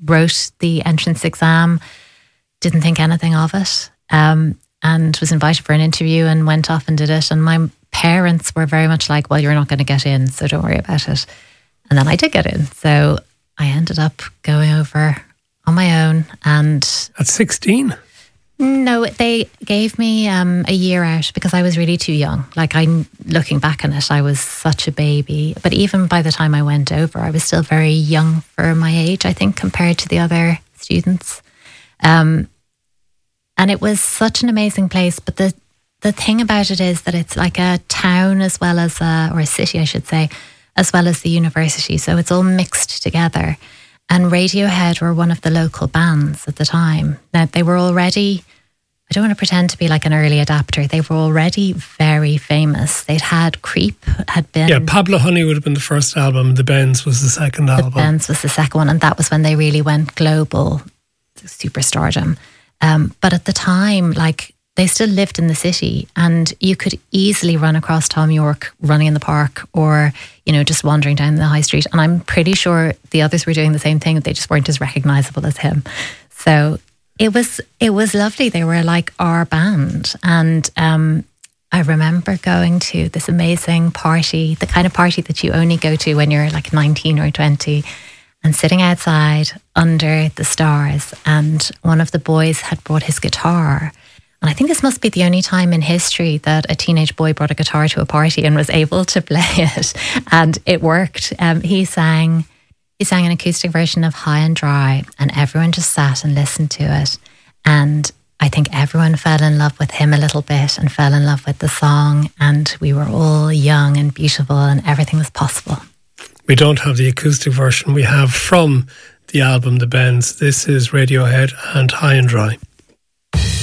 wrote the entrance exam, didn't think anything of it, and was invited for an interview and went off and did it. And my parents were very much like, well, you're not going to get in, so don't worry about it. And then I did get in. So I ended up going over on my own. And at 16? No, they gave me a year out because I was really too young. Like, I'm looking back on it, I was such a baby. But even by the time I went over, I was still very young for my age, I think, compared to the other students. And it was such an amazing place. But the thing about it is that it's like a town as well as or a city, I should say, as well as the university. So it's all mixed together. And Radiohead were one of the local bands at the time. Now, they were already, I don't want to pretend to be like an early adapter, they were already very famous. They'd had Creep, had been... Yeah, Pablo Honey would have been the first album, The Bends was the second album. The Bends was the second one, and that was when they really went global, superstardom. But at the time, like, they still lived in the city, and you could easily run across Tom York running in the park, or, you know, just wandering down the high street. And I'm pretty sure the others were doing the same thing. They just weren't as recognisable as him. So it was lovely. They were like our band. And I remember going to this amazing party, the kind of party that you only go to when you're like 19 or 20, and sitting outside under the stars. And one of the boys had brought his guitar. And I think this must be the only time in history that a teenage boy brought a guitar to a party and was able to play it. And it worked. He sang an acoustic version of High and Dry, and everyone just sat and listened to it. And I think everyone fell in love with him a little bit and fell in love with the song. And we were all young and beautiful, and everything was possible. We don't have the acoustic version. We have from the album The Bends. This is Radiohead and High and Dry.